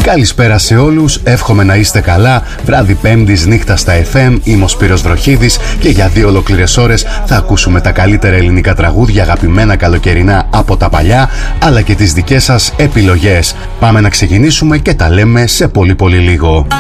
Καλησπέρα σε όλους, εύχομαι να είστε καλά. Βράδυ Πέμπτης, νύχτα στα FM. Είμαι ο Σπύρος Βροχίδης και για 2 ολόκληρες ώρες θα ακούσουμε τα καλύτερα ελληνικά τραγούδια, αγαπημένα καλοκαιρινά από τα παλιά, αλλά και τις δικές σας επιλογές. Πάμε να ξεκινήσουμε και τα λέμε σε πολύ λίγο.